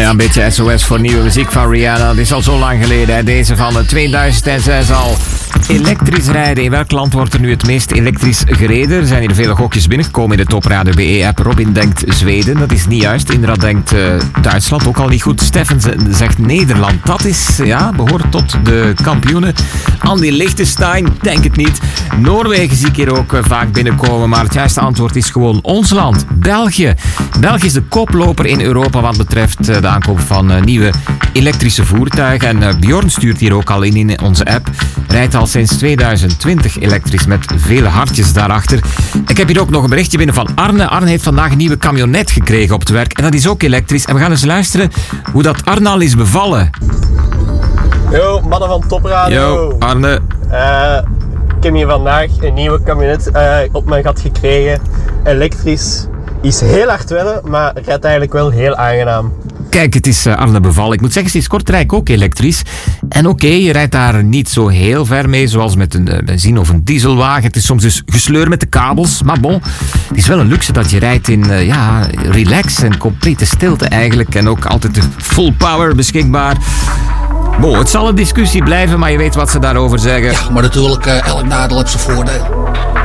Ja, een beetje SOS voor nieuwe muziek van Rihanna. Dat is al zo lang geleden. Hè. Deze van 2006 al. Elektrisch rijden. In welk land wordt er nu het meest elektrisch gereden? Er zijn hier vele gokjes binnengekomen in de Top Radio BE-app. Robin denkt Zweden. Dat is niet juist. Indra denkt Duitsland. Ook al niet goed. Steffen zegt Nederland. Dat is, behoort tot de kampioenen. Andy Liechtenstein. Denk het niet. Noorwegen zie ik hier ook vaak binnenkomen. Maar het juiste antwoord is gewoon ons land. België. België is de koploper in Europa wat betreft de aankoop van nieuwe elektrische voertuigen. En Bjorn stuurt hier ook al in onze app. Rijdt al sinds 2020 elektrisch met vele hartjes daarachter. Ik heb hier ook nog een berichtje binnen van Arne. Arne heeft vandaag een nieuwe camionet gekregen op het werk. En dat is ook elektrisch. En we gaan eens luisteren hoe dat Arne al is bevallen. Yo, mannen van Top Radio. Yo, Arne. Ik heb hier vandaag een nieuwe camionet op mijn gat gekregen. Elektrisch. Is heel hard wennen, maar rijdt eigenlijk wel heel aangenaam. Kijk, het is Arne bevallen. Ik moet zeggen, sinds kort rijd ik ook elektrisch. En oké, je rijdt daar niet zo heel ver mee, zoals met een benzine- of een dieselwagen. Het is soms dus gesleur met de kabels, maar bon. Het is wel een luxe dat je rijdt in relax en complete stilte eigenlijk. En ook altijd de full power beschikbaar. Bon, het zal een discussie blijven, maar je weet wat ze daarover zeggen. Ja, maar natuurlijk, elk nadeel heeft zijn voordeel.